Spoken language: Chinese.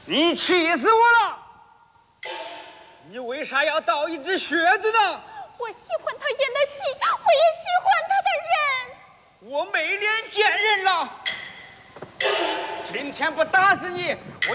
你气死我了！你为啥要倒一只靴子呢？ 我喜欢他演的戏，我也喜欢他的人。 我没脸见人了。今天不打死你，我